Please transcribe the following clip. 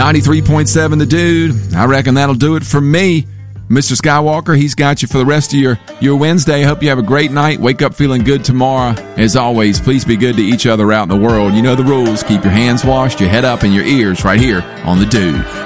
93.7 The Dude. I reckon that'll do it for me. Mr. Skywalker, he's got you for the rest of your Wednesday. Hope you have a great night. Wake up feeling good tomorrow. As always, please be good to each other out in the world. You know the rules. Keep your hands washed, your head up, and your ears right here on The Dude.